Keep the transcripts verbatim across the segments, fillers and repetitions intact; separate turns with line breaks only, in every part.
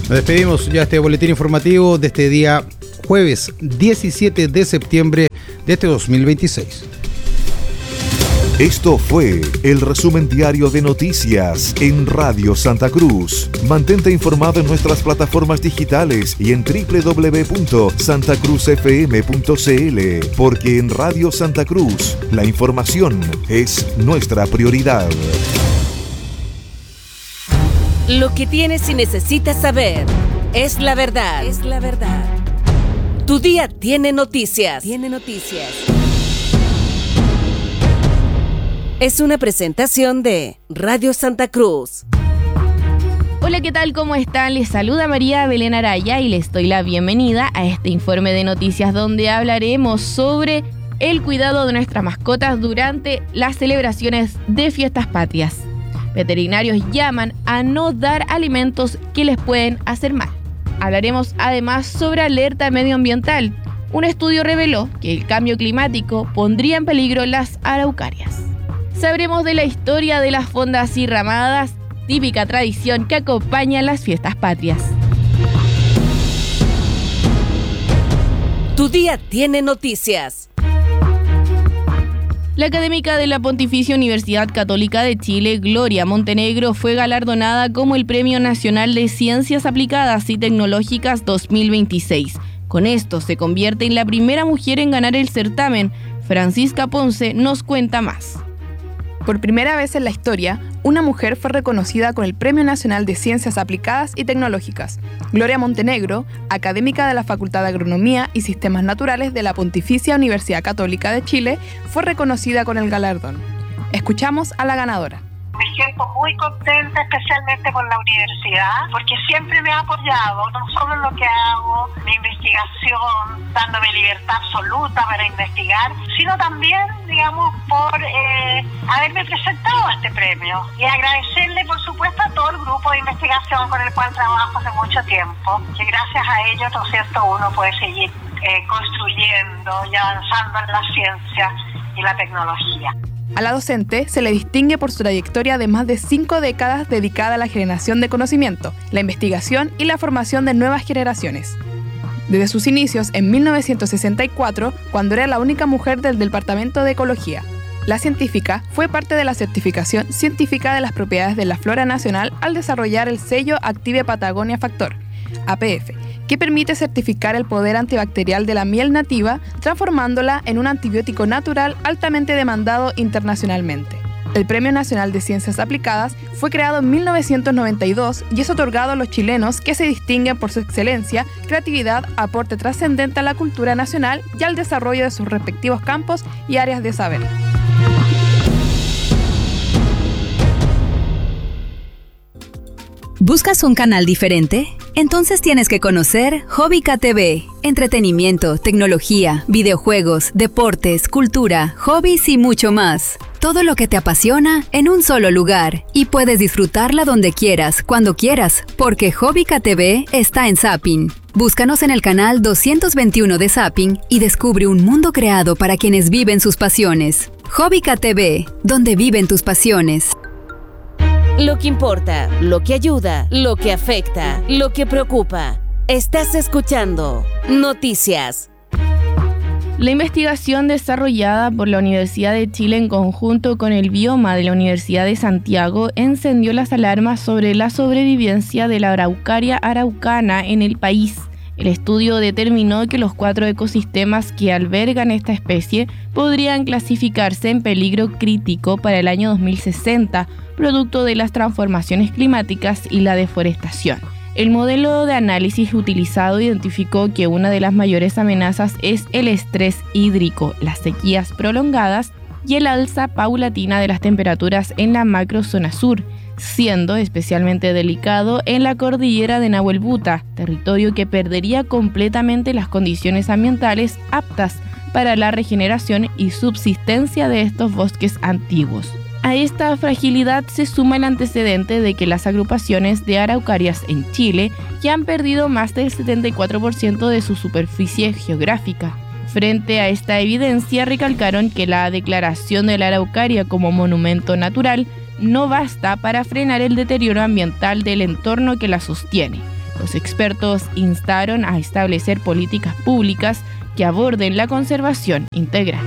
Nos despedimos ya este boletín informativo de este día jueves diecisiete de septiembre de este dos mil veintiséis.
Esto fue el resumen diario de noticias en Radio Santa Cruz. Mantente informado en nuestras plataformas digitales y en doble u doble u doble u punto santa cruz f m punto c l, porque en Radio Santa Cruz la información es nuestra prioridad.
Lo que tienes y necesitas saber es la verdad. Es la verdad. Tu día tiene noticias. Tiene noticias. Es una presentación de Radio Santa Cruz.
Hola, ¿qué tal? ¿Cómo están? Les saluda María Belén Araya y les doy la bienvenida a este informe de noticias donde hablaremos sobre el cuidado de nuestras mascotas durante las celebraciones de fiestas patrias. Veterinarios llaman a no dar alimentos que les pueden hacer mal. Hablaremos además sobre alerta medioambiental. Un estudio reveló que el cambio climático pondría en peligro las araucarias. Sabremos de la historia de las fondas y ramadas, típica tradición que acompaña las fiestas patrias.
Tu día tiene noticias.
La académica de la Pontificia Universidad Católica de Chile, Gloria Montenegro, fue galardonada como el Premio Nacional de Ciencias Aplicadas y Tecnológicas dos mil veintiséis. Con esto se convierte en la primera mujer en ganar el certamen. Francisca Ponce nos cuenta más.
Por primera vez en la historia, una mujer fue reconocida con el Premio Nacional de Ciencias Aplicadas y Tecnológicas. Gloria Montenegro, académica de la Facultad de Agronomía y Sistemas Naturales de la Pontificia Universidad Católica de Chile, fue reconocida con el galardón. Escuchamos a la ganadora.
Me siento muy contenta, especialmente con la universidad, porque siempre me ha apoyado, no solo en lo que hago, mi investigación, dándome libertad absoluta para investigar, sino también, digamos, por eh, haberme presentado a este premio. Y agradecerle, por supuesto, a todo el grupo de investigación con el cual trabajo hace mucho tiempo, que gracias a ellos, ¿no es cierto?, uno puede seguir eh, construyendo y avanzando en la ciencia y la tecnología.
A la docente se le distingue por su trayectoria de más de cinco décadas dedicada a la generación de conocimiento, la investigación y la formación de nuevas generaciones. Desde sus inicios en mil novecientos sesenta y cuatro, cuando era la única mujer del Departamento de Ecología, la científica fue parte de la certificación científica de las propiedades de la flora nacional al desarrollar el sello Active Patagonia Factor, A P F, que permite certificar el poder antibacterial de la miel nativa, transformándola en un antibiótico natural altamente demandado internacionalmente. El Premio Nacional de Ciencias Aplicadas fue creado en mil novecientos noventa y dos y es otorgado a los chilenos que se distinguen por su excelencia, creatividad, aporte trascendente a la cultura nacional y al desarrollo de sus respectivos campos y áreas de saber.
¿Buscas un canal diferente? Entonces tienes que conocer Hobbica T V. Entretenimiento, tecnología, videojuegos, deportes, cultura, hobbies y mucho más. Todo lo que te apasiona en un solo lugar. Y puedes disfrutarla donde quieras, cuando quieras, porque Hobbica T V está en Zapping. Búscanos en el canal doscientos veintiuno de Zapping y descubre un mundo creado para quienes viven sus pasiones. Hobbica T V, donde viven tus pasiones.
Lo que importa, lo que ayuda, lo que afecta, lo que preocupa. Estás escuchando Noticias.
La investigación desarrollada por la Universidad de Chile en conjunto con el Bioma de la Universidad de Santiago encendió las alarmas sobre la sobrevivencia de la araucaria araucana en el país. El estudio determinó que los cuatro ecosistemas que albergan esta especie podrían clasificarse en peligro crítico para el año dos mil sesenta, producto de las transformaciones climáticas y la deforestación. El modelo de análisis utilizado identificó que una de las mayores amenazas es el estrés hídrico, las sequías prolongadas y el alza paulatina de las temperaturas en la macrozona sur, siendo especialmente delicado en la cordillera de Nahuelbuta, territorio que perdería completamente las condiciones ambientales aptas para la regeneración y subsistencia de estos bosques antiguos. A esta fragilidad se suma el antecedente de que las agrupaciones de araucarias en Chile ya han perdido más del setenta y cuatro por ciento de su superficie geográfica. Frente a esta evidencia, recalcaron que la declaración de la araucaria como monumento natural no basta para frenar el deterioro ambiental del entorno que la sostiene. Los expertos instaron a establecer políticas públicas que aborden la conservación integral.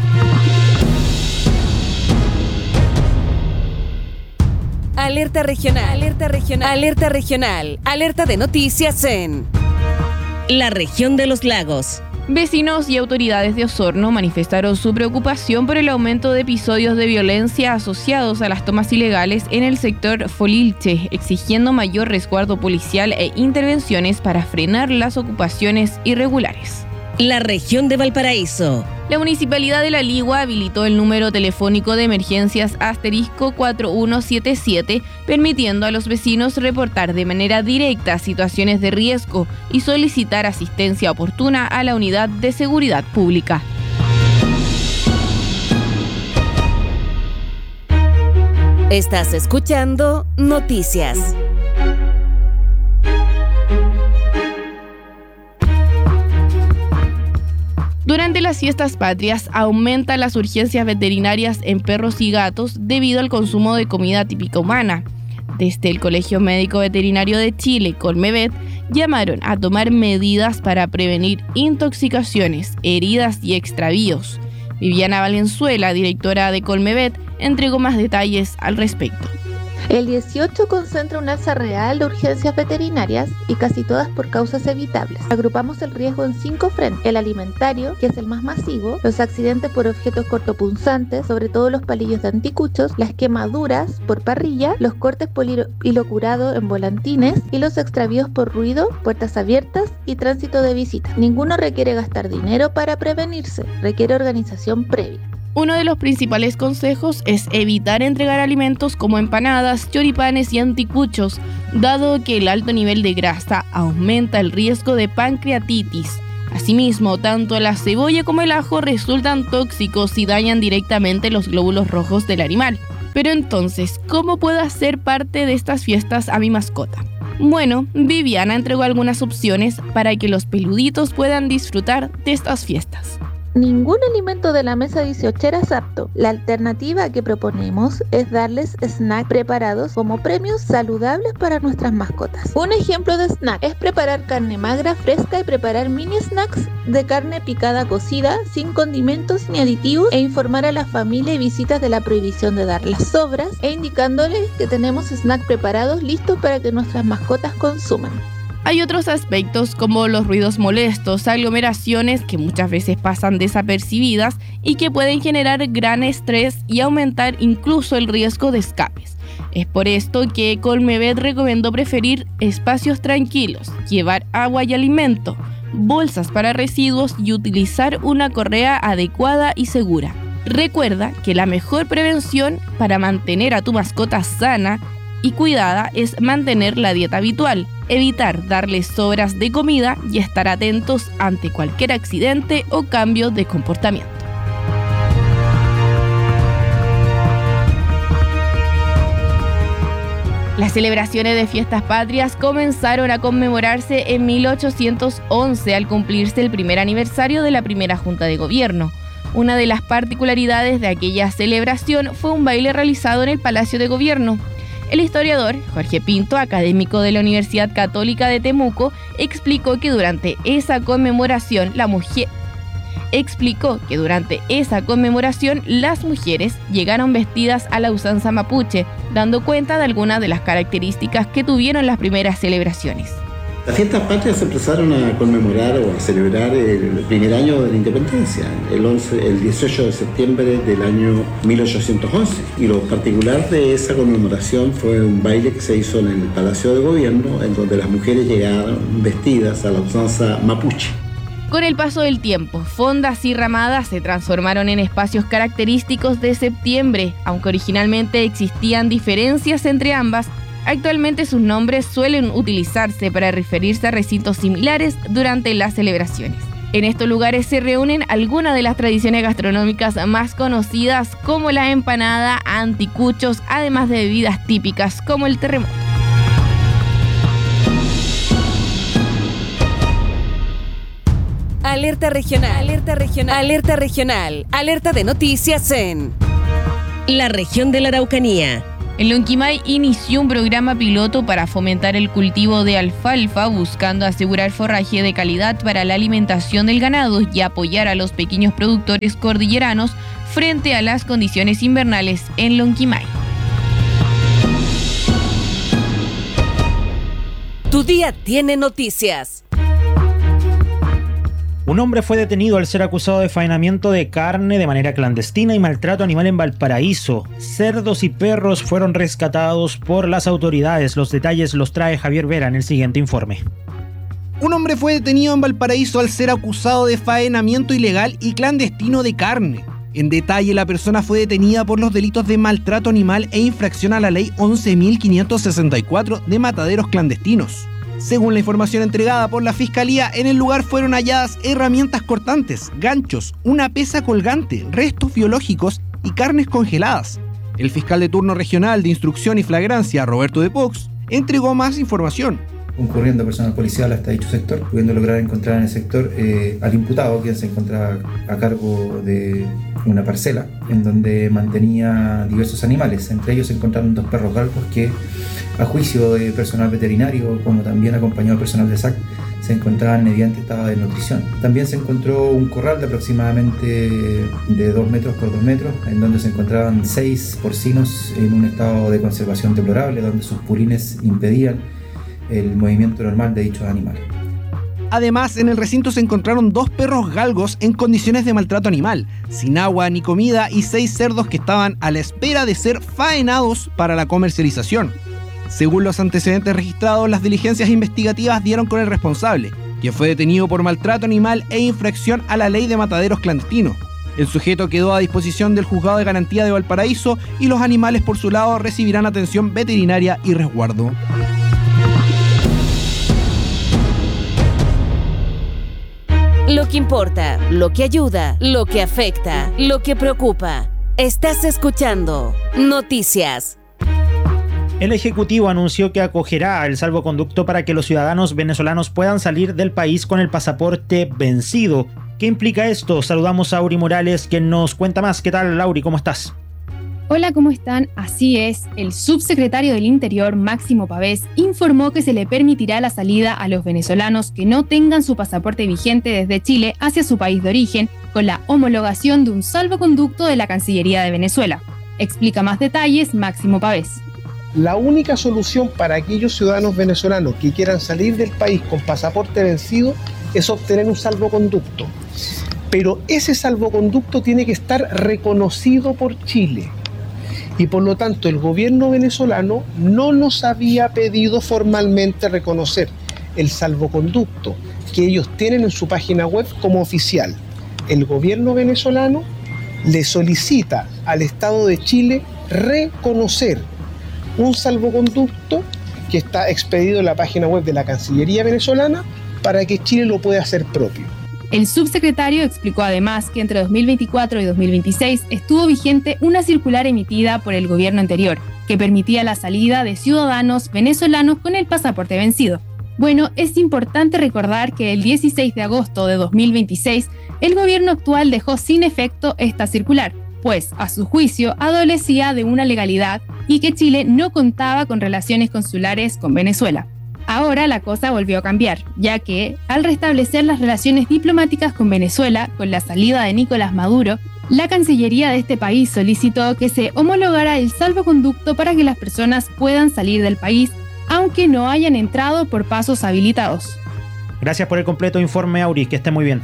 Alerta regional, alerta regional, alerta regional, alerta de noticias en la región de los lagos.
Vecinos y autoridades de Osorno manifestaron su preocupación por el aumento de episodios de violencia asociados a las tomas ilegales en el sector Folilche, exigiendo mayor resguardo policial e intervenciones para frenar las ocupaciones irregulares.
La región de Valparaíso.
La Municipalidad de La Ligua habilitó el número telefónico de emergencias asterisco cuatro uno siete siete, permitiendo a los vecinos reportar de manera directa situaciones de riesgo y solicitar asistencia oportuna a la Unidad de Seguridad Pública.
Estás escuchando Noticias.
Durante las fiestas patrias aumentan las urgencias veterinarias en perros y gatos debido al consumo de comida típica humana. Desde el Colegio Médico Veterinario de Chile, Colmevet, llamaron a tomar medidas para prevenir intoxicaciones, heridas y extravíos. Viviana Valenzuela, directora de Colmevet, entregó más detalles al respecto.
El dieciocho concentra un alza real de urgencias veterinarias y casi todas por causas evitables. Agrupamos el riesgo en cinco frentes: el alimentario, que es el más masivo, los accidentes por objetos cortopunzantes, sobre todo los palillos de anticuchos, las quemaduras por parrilla, los cortes por hilo curado en volantines y los extravíos por ruido, puertas abiertas y tránsito de visitas. Ninguno requiere gastar dinero para prevenirse, requiere organización previa.
Uno de los principales consejos es evitar entregar alimentos como empanadas, choripanes y anticuchos, dado que el alto nivel de grasa aumenta el riesgo de pancreatitis. Asimismo, tanto la cebolla como el ajo resultan tóxicos y dañan directamente los glóbulos rojos del animal. Pero entonces, ¿cómo puedo hacer parte de estas fiestas a mi mascota? Bueno, Viviana entregó algunas opciones para que los peluditos puedan disfrutar de estas fiestas.
Ningún alimento de la mesa dieciochera es apto. La alternativa que proponemos es darles snacks preparados como premios saludables para nuestras mascotas. Un ejemplo de snack es preparar carne magra fresca y preparar mini snacks de carne picada cocida sin condimentos ni aditivos, e informar a la familia y visitas de la prohibición de dar las sobras e indicándoles que tenemos snacks preparados listos para que nuestras mascotas consuman.
Hay otros aspectos como los ruidos molestos, aglomeraciones que muchas veces pasan desapercibidas y que pueden generar gran estrés y aumentar incluso el riesgo de escapes. Es por esto que Colmevet recomendó preferir espacios tranquilos, llevar agua y alimento, bolsas para residuos y utilizar una correa adecuada y segura. Recuerda que la mejor prevención para mantener a tu mascota sana y cuidada es mantener la dieta habitual, evitar darles sobras de comida y estar atentos ante cualquier accidente o cambio de comportamiento. Las celebraciones de fiestas patrias comenzaron a conmemorarse en mil ochocientos once al cumplirse el primer aniversario de la primera Junta de Gobierno. Una de las particularidades de aquella celebración fue un baile realizado en el Palacio de Gobierno. El historiador Jorge Pinto, académico de la Universidad Católica de Temuco, explicó que durante esa conmemoración la mujer explicó que durante esa conmemoración las mujeres llegaron vestidas a la usanza mapuche, dando cuenta de algunas de las características que tuvieron las primeras celebraciones.
Las fiestas patrias se empezaron a conmemorar o a celebrar el primer año de la independencia, el, once, el dieciocho de septiembre del año mil ochocientos once. Y lo particular de esa conmemoración fue un baile que se hizo en el Palacio de Gobierno, en donde las mujeres llegaron vestidas a la usanza mapuche.
Con el paso del tiempo, fondas y ramadas se transformaron en espacios característicos de septiembre, aunque originalmente existían diferencias entre ambas. Actualmente sus nombres suelen utilizarse para referirse a recintos similares durante las celebraciones. En estos lugares se reúnen algunas de las tradiciones gastronómicas más conocidas, como la empanada, anticuchos, además de bebidas típicas como el terremoto.
Alerta regional, alerta regional, alerta regional, alerta de noticias en la región de la Araucanía.
En Lonquimay inició un programa piloto para fomentar el cultivo de alfalfa, buscando asegurar forraje de calidad para la alimentación del ganado y apoyar a los pequeños productores cordilleranos frente a las condiciones invernales en Lonquimay.
Tu día tiene noticias.
Un hombre fue detenido al ser acusado de faenamiento de carne de manera clandestina y maltrato animal en Valparaíso. Cerdos y perros fueron rescatados por las autoridades. Los detalles los trae Javier Vera en el siguiente informe.
Un hombre fue detenido en Valparaíso al ser acusado de faenamiento ilegal y clandestino de carne. En detalle, la persona fue detenida por los delitos de maltrato animal e infracción a la ley once mil quinientos sesenta y cuatro de mataderos clandestinos. Según la información entregada por la Fiscalía, en el lugar fueron halladas herramientas cortantes, ganchos, una pesa colgante, restos biológicos y carnes congeladas. El fiscal de turno regional de Instrucción y Flagrancia, Roberto de Pox, entregó más información.
Concurriendo personal policial hasta dicho sector, pudiendo lograr encontrar en el sector eh, al imputado, quien se encontraba a cargo de una parcela en donde mantenía diversos animales. Entre ellos se encontraron dos perros galgos que, a juicio de personal veterinario, como también acompañado personal de S A C, se encontraban en evidente estado de nutrición. También se encontró un corral de aproximadamente de dos metros por dos metros, en donde se encontraban seis porcinos en un estado de conservación deplorable, donde sus purines impedían el movimiento normal de dichos animales.
Además, en el recinto se encontraron dos perros galgos en condiciones de maltrato animal, sin agua ni comida, y seis cerdos que estaban a la espera de ser faenados para la comercialización. Según los antecedentes registrados, las diligencias investigativas dieron con el responsable, quien fue detenido por maltrato animal e infracción a la ley de mataderos clandestinos. El sujeto quedó a disposición del Juzgado de Garantía de Valparaíso y los animales, por su lado, recibirán atención veterinaria y resguardo.
Lo que importa, lo que ayuda, lo que afecta, lo que preocupa. Estás escuchando Noticias.
El Ejecutivo anunció que acogerá el salvoconducto para que los ciudadanos venezolanos puedan salir del país con el pasaporte vencido. ¿Qué implica esto? Saludamos a Auri Morales, quien nos cuenta más. ¿Qué tal, Auri? ¿Cómo estás?
Hola, ¿cómo están? Así es, el subsecretario del Interior, Máximo Pavés, informó que se le permitirá la salida a los venezolanos que no tengan su pasaporte vigente desde Chile hacia su país de origen, con la homologación de un salvoconducto de la Cancillería de Venezuela. Explica más detalles Máximo Pavés.
La única solución para aquellos ciudadanos venezolanos que quieran salir del país con pasaporte vencido es obtener un salvoconducto. Pero ese salvoconducto tiene que estar reconocido por Chile. Y por lo tanto el gobierno venezolano no nos había pedido formalmente reconocer el salvoconducto que ellos tienen en su página web como oficial. El gobierno venezolano le solicita al Estado de Chile reconocer un salvoconducto que está expedido en la página web de la Cancillería venezolana para que Chile lo pueda hacer propio.
El subsecretario explicó además que entre dos mil veinticuatro y dos mil veintiséis estuvo vigente una circular emitida por el gobierno anterior que permitía la salida de ciudadanos venezolanos con el pasaporte vencido. Bueno, es importante recordar que el dieciséis de agosto de dos mil veintiséis el gobierno actual dejó sin efecto esta circular, pues a su juicio adolecía de una legalidad y que Chile no contaba con relaciones consulares con Venezuela. Ahora la cosa volvió a cambiar, ya que, al restablecer las relaciones diplomáticas con Venezuela con la salida de Nicolás Maduro, la Cancillería de este país solicitó que se homologara el salvoconducto para que las personas puedan salir del país, aunque no hayan entrado por pasos habilitados.
Gracias por el completo informe, Auri, que esté muy bien.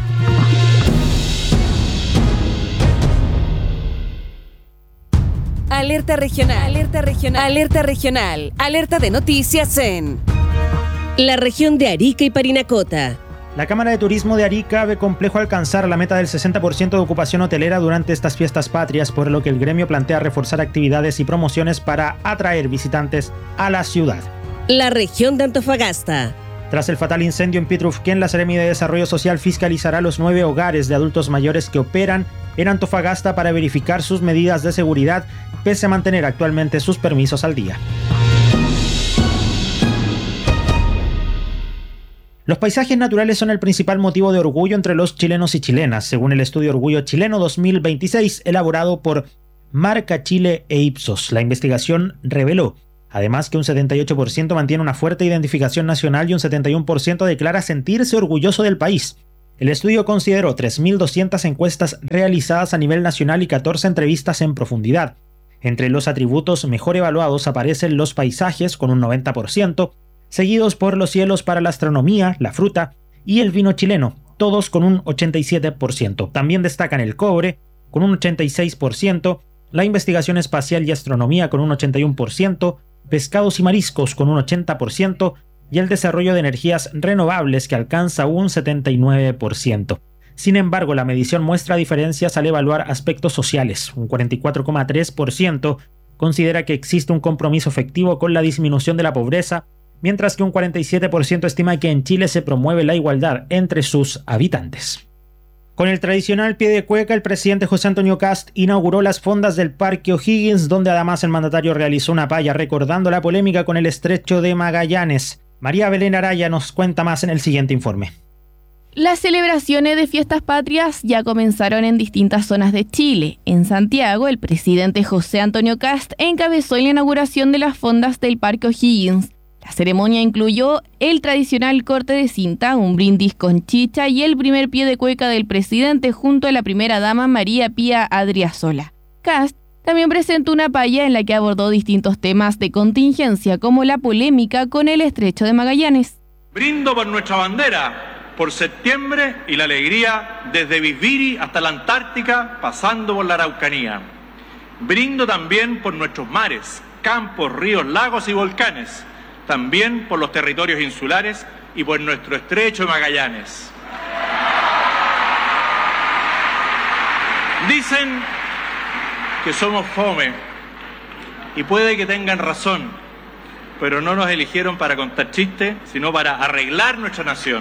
Alerta regional, alerta regional, alerta regional, alerta de noticias en la región de Arica y Parinacota.
La Cámara de Turismo de Arica ve complejo alcanzar la meta del sesenta por ciento de ocupación hotelera durante estas fiestas patrias, por lo que el gremio plantea reforzar actividades y promociones para atraer visitantes a la ciudad.
La región de Antofagasta.
Tras el fatal incendio en Pitrufquén, la Seremi de Desarrollo Social fiscalizará los nueve hogares de adultos mayores que operan en Antofagasta para verificar sus medidas de seguridad, pese a mantener actualmente sus permisos al día. Los paisajes naturales son el principal motivo de orgullo entre los chilenos y chilenas, según el estudio Orgullo Chileno dos mil veintiséis, elaborado por Marca Chile e Ipsos. La investigación reveló además que un setenta y ocho por ciento mantiene una fuerte identificación nacional y un setenta y uno por ciento declara sentirse orgulloso del país. El estudio consideró tres mil doscientas encuestas realizadas a nivel nacional y catorce entrevistas en profundidad. Entre los atributos mejor evaluados aparecen los paisajes con un noventa por ciento, seguidos por los cielos para la astronomía, la fruta y el vino chileno, todos con un ochenta y siete por ciento. También destacan el cobre con un ochenta y seis por ciento, la investigación espacial y astronomía con un ochenta y uno por ciento, pescados y mariscos con un ochenta por ciento y el desarrollo de energías renovables que alcanza un setenta y nueve por ciento. Sin embargo, la medición muestra diferencias al evaluar aspectos sociales. Un cuarenta y cuatro coma tres por ciento considera que existe un compromiso efectivo con la disminución de la pobreza, mientras que un cuarenta y siete por ciento estima que en Chile se promueve la igualdad entre sus habitantes. Con el tradicional pie de cueca, el presidente José Antonio Kast inauguró las fondas del Parque O'Higgins, donde además el mandatario realizó una palla recordando la polémica con el estrecho de Magallanes. María Belén Araya nos cuenta más en el siguiente informe.
Las celebraciones de fiestas patrias ya comenzaron en distintas zonas de Chile. En Santiago, el presidente José Antonio Kast encabezó la inauguración de las fondas del Parque O'Higgins. La ceremonia incluyó el tradicional corte de cinta, un brindis con chicha y el primer pie de cueca del presidente junto a la primera dama María Pía Adriasola. Kast también presentó una palla en la que abordó distintos temas de contingencia, como la polémica con el estrecho de Magallanes.
Brindo por nuestra bandera, por septiembre y la alegría desde Bisbiri hasta la Antártica, pasando por la Araucanía. Brindo también por nuestros mares, campos, ríos, lagos y volcanes. También por los territorios insulares y por nuestro estrecho de Magallanes. Dicen que somos fome, y puede que tengan razón, pero no nos eligieron para contar chistes, sino para arreglar nuestra nación.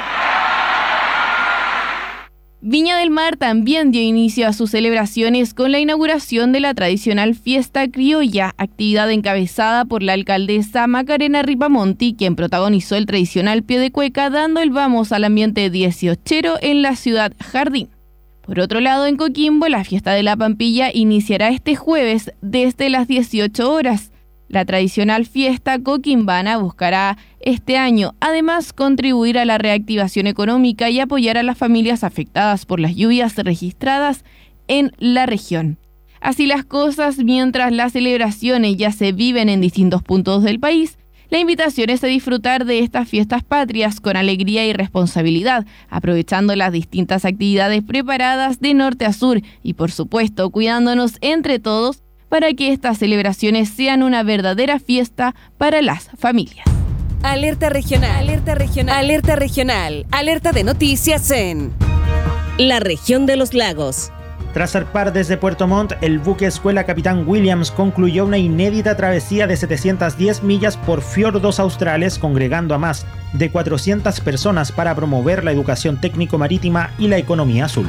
Viña del Mar también dio inicio a sus celebraciones con la inauguración de la tradicional fiesta criolla, actividad encabezada por la alcaldesa Macarena Ripamonti, quien protagonizó el tradicional pie de cueca dando el vamos al ambiente dieciochero en la ciudad jardín. Por otro lado, en Coquimbo, la fiesta de la Pampilla iniciará este jueves desde las dieciocho horas. La tradicional fiesta coquimbana buscará este año, además, contribuir a la reactivación económica y apoyar a las familias afectadas por las lluvias registradas en la región. Así las cosas, mientras las celebraciones ya se viven en distintos puntos del país, la invitación es a disfrutar de estas fiestas patrias con alegría y responsabilidad, aprovechando las distintas actividades preparadas de norte a sur y, por supuesto, cuidándonos entre todos para que estas celebraciones sean una verdadera fiesta para las familias.
Alerta regional, alerta regional, alerta regional, alerta de noticias en la región de los lagos.
Tras zarpar desde Puerto Montt, el buque escuela Capitán Williams concluyó una inédita travesía de setecientas diez millas por fiordos australes, congregando a más de cuatrocientas personas para promover la educación técnico-marítima y la economía azul.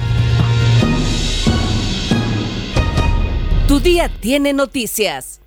Tu día tiene noticias.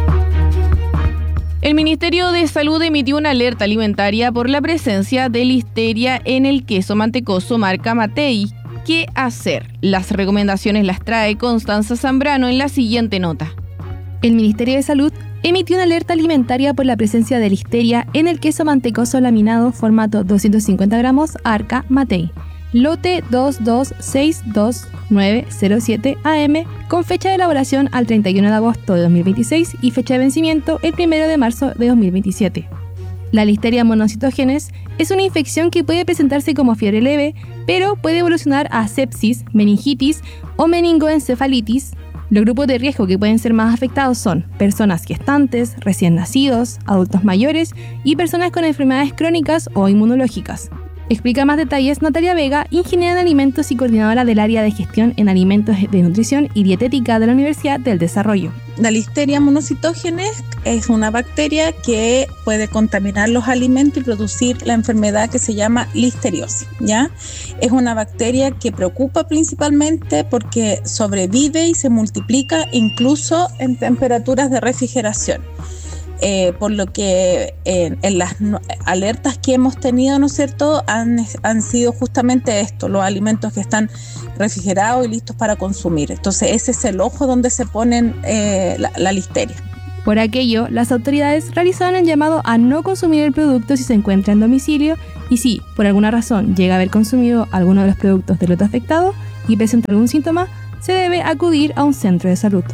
El Ministerio de Salud emitió una alerta alimentaria por la presencia de listeria en el queso mantecoso marca Matei. ¿Qué hacer? Las recomendaciones las trae Constanza Zambrano en la siguiente nota.
El Ministerio de Salud emitió una alerta alimentaria por la presencia de listeria en el queso mantecoso laminado formato doscientos cincuenta gramos Arca Matei, lote dos dos seis dos nueve cero siete A M, con fecha de elaboración al treinta y uno de agosto de dos mil veintiséis y fecha de vencimiento el primero de marzo de dos mil veintisiete. La listeria monocitógenes es una infección que puede presentarse como fiebre leve, pero puede evolucionar a sepsis, meningitis o meningoencefalitis. Los grupos de riesgo que pueden ser más afectados son personas gestantes, recién nacidos, adultos mayores y personas con enfermedades crónicas o inmunológicas. Explica más detalles Natalia Vega, ingeniera en alimentos y coordinadora del área de gestión en alimentos de nutrición y dietética de la Universidad del Desarrollo.
La listeria monocitógenes es una bacteria que puede contaminar los alimentos y producir la enfermedad que se llama listeriosis, ¿ya? Es una bacteria que preocupa principalmente porque sobrevive y se multiplica incluso en temperaturas de refrigeración. Eh, por lo que eh, en las no, alertas que hemos tenido, ¿no es cierto?, han, han sido justamente esto, los alimentos que están refrigerados y listos para consumir. Entonces ese es el ojo donde se ponen eh, la, la listeria.
Por aquello, las autoridades realizaron el llamado a no consumir el producto si se encuentra en domicilio y si, por alguna razón, llega a haber consumido alguno de los productos del lote afectado y presenta algún síntoma, se debe acudir a un centro de salud.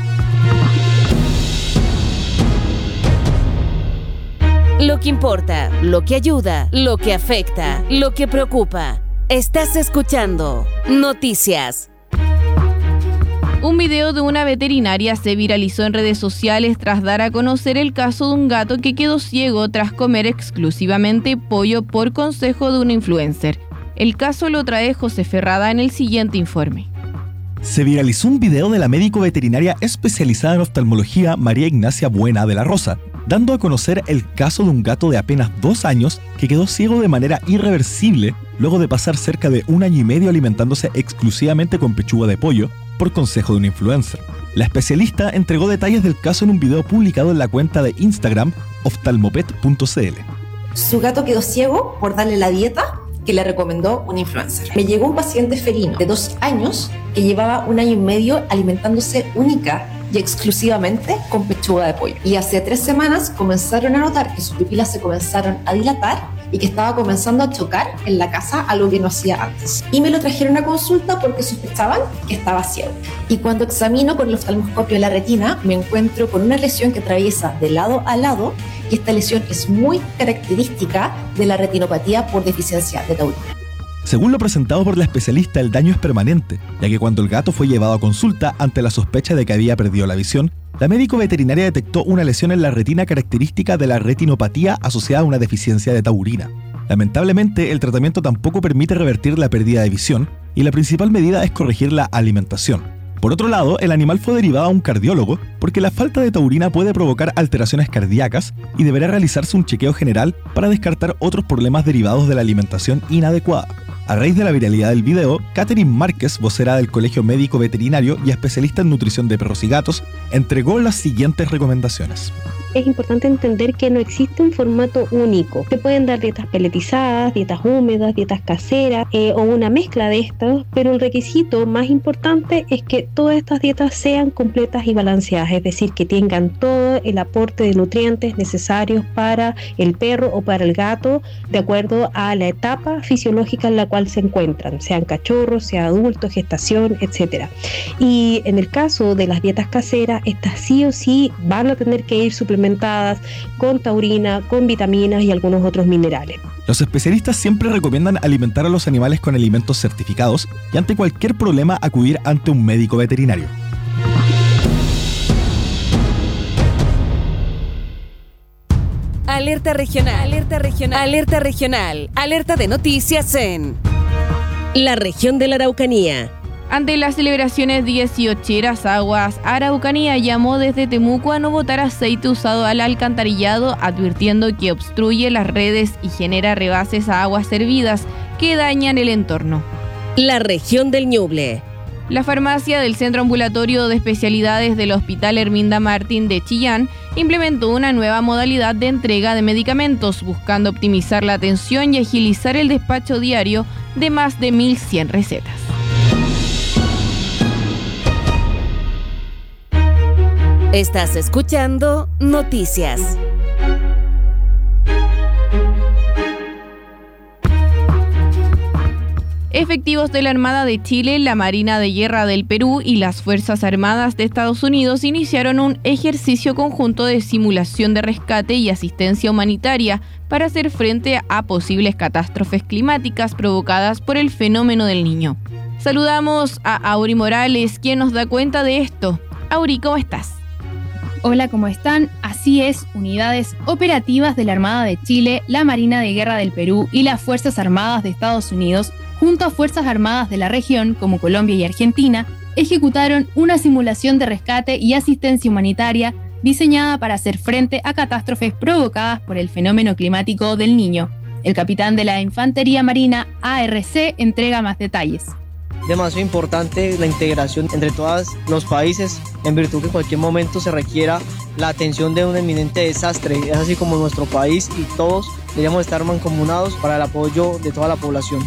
Lo que importa, lo que ayuda, lo que afecta, lo que preocupa. Estás escuchando Noticias.
Un video de una veterinaria se viralizó en redes sociales tras dar a conocer el caso de un gato que quedó ciego tras comer exclusivamente pollo por consejo de un influencer. El caso lo trae José Ferrada en el siguiente informe.
Se viralizó un video de la médico veterinaria especializada en oftalmología María Ignacia Buena de la Rosa, dando a conocer el caso de un gato de apenas dos años que quedó ciego de manera irreversible luego de pasar cerca de un año y medio alimentándose exclusivamente con pechuga de pollo por consejo de un influencer. La especialista entregó detalles del caso en un video publicado en la cuenta de Instagram oftalmopet punto c l.
Su gato quedó ciego por darle la dieta que le recomendó un influencer. Me llegó un paciente felino de dos años que llevaba un año y medio alimentándose única y exclusivamente con pechuga de pollo. Y hace tres semanas comenzaron a notar que sus pupilas se comenzaron a dilatar y que estaba comenzando a chocar en la casa, algo que no hacía antes. Y me lo trajeron a consulta porque sospechaban que estaba ciego. Y cuando examino con el oftalmoscopio la retina, me encuentro con una lesión que atraviesa de lado a lado, y esta lesión es muy característica de la retinopatía por deficiencia de taurina.
Según lo presentado por la especialista, el daño es permanente, ya que cuando el gato fue llevado a consulta ante la sospecha de que había perdido la visión, la médico veterinaria detectó una lesión en la retina característica de la retinopatía asociada a una deficiencia de taurina. Lamentablemente, el tratamiento tampoco permite revertir la pérdida de visión y la principal medida es corregir la alimentación. Por otro lado, el animal fue derivado a un cardiólogo porque la falta de taurina puede provocar alteraciones cardíacas y deberá realizarse un chequeo general para descartar otros problemas derivados de la alimentación inadecuada. A raíz de la viralidad del video, Catherine Márquez, vocera del Colegio Médico Veterinario y especialista en nutrición de perros y gatos, entregó las siguientes recomendaciones.
Es importante entender que no existe un formato único. Se pueden dar dietas peletizadas, dietas húmedas, dietas caseras eh, o una mezcla de estas, pero el requisito más importante es que todas estas dietas sean completas y balanceadas, es decir, que tengan todo el aporte de nutrientes necesarios para el perro o para el gato de acuerdo a la etapa fisiológica en la cual se encuentran, sean cachorros, sea adultos, gestación, etcétera. Y en el caso de las dietas caseras, estas sí o sí van a tener que ir suplementadas con taurina, con vitaminas y algunos otros minerales.
Los especialistas siempre recomiendan alimentar a los animales con alimentos certificados y ante cualquier problema acudir ante un médico veterinario.
Alerta regional, alerta regional, alerta regional, alerta de noticias en la región de la Araucanía.
Ante las celebraciones dieciocheras, Aguas Araucanía llamó desde Temuco a no botar aceite usado al alcantarillado, advirtiendo que obstruye las redes y genera rebases a aguas servidas que dañan el entorno.
La región del Ñuble.
La farmacia del Centro Ambulatorio de Especialidades del Hospital Herminda Martín de Chillán implementó una nueva modalidad de entrega de medicamentos, buscando optimizar la atención y agilizar el despacho diario de más de mil cien recetas.
Estás escuchando Noticias.
Efectivos de la Armada de Chile, la Marina de Guerra del Perú y las Fuerzas Armadas de Estados Unidos iniciaron un ejercicio conjunto de simulación de rescate y asistencia humanitaria para hacer frente a posibles catástrofes climáticas provocadas por el fenómeno del Niño. Saludamos a Auri Morales, quien nos da cuenta de esto. Auri, ¿cómo estás?
Hola, ¿cómo están? Así es, unidades operativas de la Armada de Chile, la Marina de Guerra del Perú y las Fuerzas Armadas de Estados Unidos, junto a Fuerzas Armadas de la región, como Colombia y Argentina, ejecutaron una simulación de rescate y asistencia humanitaria diseñada para hacer frente a catástrofes provocadas por el fenómeno climático del Niño. El capitán de la Infantería Marina A R C entrega más detalles.
Demasiado importante la integración entre todos los países, en virtud que en cualquier momento se requiera la atención de un inminente desastre. Es así como nuestro país y todos deberíamos estar mancomunados para el apoyo de toda la población.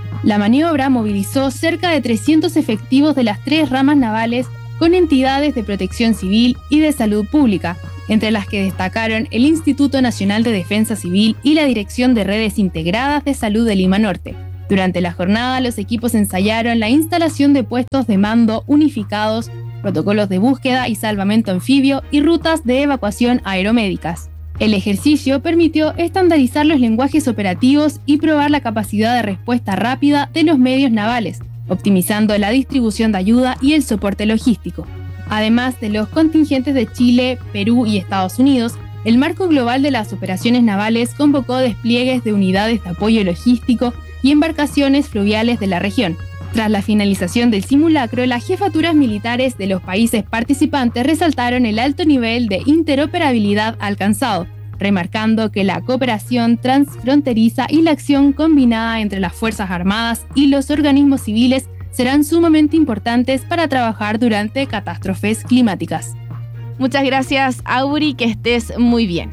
La maniobra movilizó cerca de trescientos efectivos de las tres ramas navales con entidades de protección civil y de salud pública, entre las que destacaron el Instituto Nacional de Defensa Civil y la Dirección de Redes Integradas de Salud de Lima Norte. Durante la jornada, los equipos ensayaron la instalación de puestos de mando unificados, protocolos de búsqueda y salvamento anfibio y rutas de evacuación aeromédicas. El ejercicio permitió estandarizar los lenguajes operativos y probar la capacidad de respuesta rápida de los medios navales, optimizando la distribución de ayuda y el soporte logístico. Además de los contingentes de Chile, Perú y Estados Unidos, el marco global de las operaciones navales convocó despliegues de unidades de apoyo logístico y embarcaciones fluviales de la región. Tras la finalización del simulacro, las jefaturas militares de los países participantes resaltaron el alto nivel de interoperabilidad alcanzado, remarcando que la cooperación transfronteriza y la acción combinada entre las Fuerzas Armadas y los organismos civiles serán sumamente importantes para trabajar durante catástrofes climáticas.
Muchas gracias, Auri, que estés muy bien.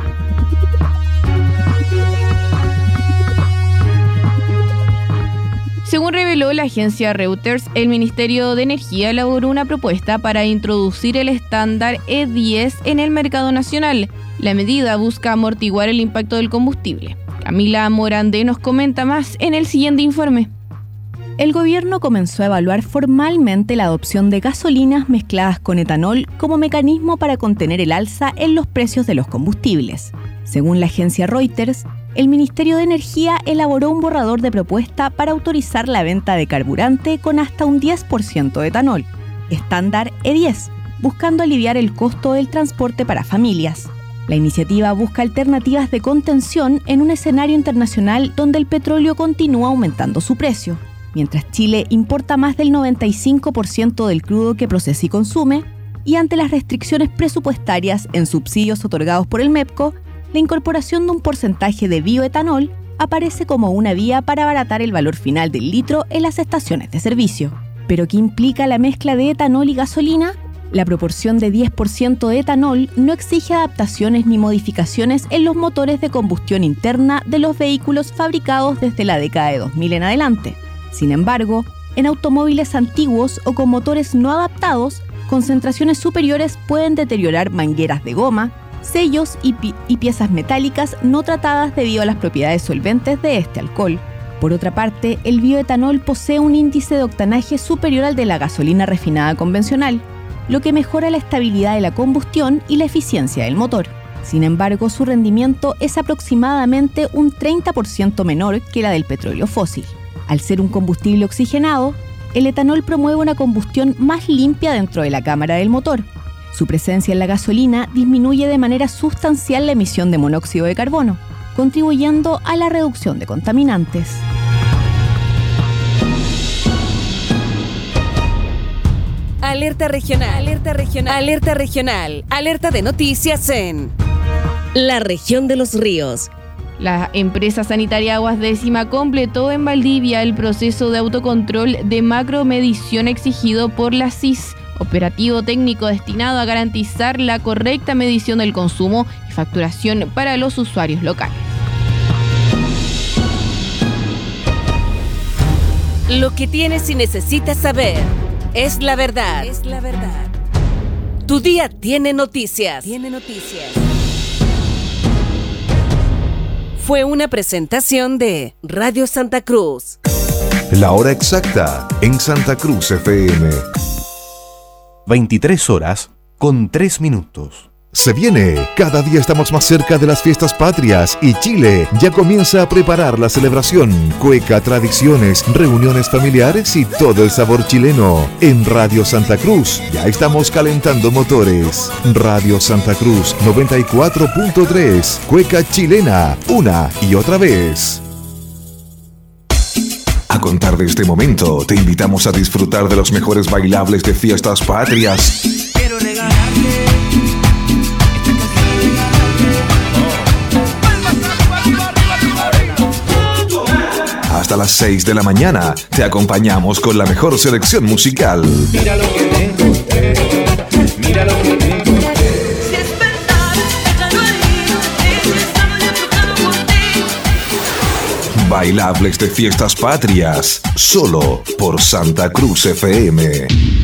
Según reveló la agencia Reuters, el Ministerio de Energía elaboró una propuesta para introducir el estándar E diez en el mercado nacional. La medida busca amortiguar el impacto del combustible. Camila Morandé nos comenta más en el siguiente informe.
El gobierno comenzó a evaluar formalmente la adopción de gasolinas mezcladas con etanol como mecanismo para contener el alza en los precios de los combustibles. Según la agencia Reuters, el Ministerio de Energía elaboró un borrador de propuesta para autorizar la venta de carburante con hasta un diez por ciento de etanol, estándar E diez, buscando aliviar el costo del transporte para familias. La iniciativa busca alternativas de contención en un escenario internacional donde el petróleo continúa aumentando su precio. Mientras Chile importa más del noventa y cinco por ciento del crudo que procesa y consume, y ante las restricciones presupuestarias en subsidios otorgados por el MEPCO, la incorporación de un porcentaje de bioetanol aparece como una vía para abaratar el valor final del litro en las estaciones de servicio. ¿Pero qué implica la mezcla de etanol y gasolina? La proporción de diez por ciento de etanol no exige adaptaciones ni modificaciones en los motores de combustión interna de los vehículos fabricados desde la década de dos mil en adelante. Sin embargo, en automóviles antiguos o con motores no adaptados, concentraciones superiores pueden deteriorar mangueras de goma, sellos y, pi- y piezas metálicas no tratadas debido a las propiedades solventes de este alcohol. Por otra parte, el bioetanol posee un índice de octanaje superior al de la gasolina refinada convencional, lo que mejora la estabilidad de la combustión y la eficiencia del motor. Sin embargo, su rendimiento es aproximadamente un treinta por ciento menor que la del petróleo fósil. Al ser un combustible oxigenado, el etanol promueve una combustión más limpia dentro de la cámara del motor. Su presencia en la gasolina disminuye de manera sustancial la emisión de monóxido de carbono, contribuyendo a la reducción de contaminantes.
Alerta regional, alerta regional, alerta regional, alerta de noticias en la región de los ríos.
La empresa sanitaria Aguas Décima completó en Valdivia el proceso de autocontrol de macromedición exigido por la C I S, operativo técnico destinado a garantizar la correcta medición del consumo y facturación para los usuarios locales.
Lo que tienes y necesitas saber es la verdad. Es la verdad. Tu día tiene noticias. Tiene noticias. Fue una presentación de Radio Santa Cruz.
La hora exacta en Santa Cruz F M.
veintitrés horas con tres minutos.
Se viene, cada día estamos más cerca de las fiestas patrias y Chile ya comienza a preparar la celebración. Cueca, tradiciones, reuniones familiares y todo el sabor chileno. En Radio Santa Cruz ya estamos calentando motores. Radio Santa Cruz noventa y cuatro punto tres, Cueca chilena, una y otra vez. A contar de este momento, te invitamos a disfrutar de los mejores bailables de fiestas patrias.
Quiero regalarte.
Hasta las seis de la mañana te acompañamos con la mejor selección musical.
Mira lo que me encontré, mira lo que me encontré. Si es verdad, ya lo he ido, estaba ya tocado por ti.
Baila inolvidables de fiestas patrias, solo por Santa Cruz F M.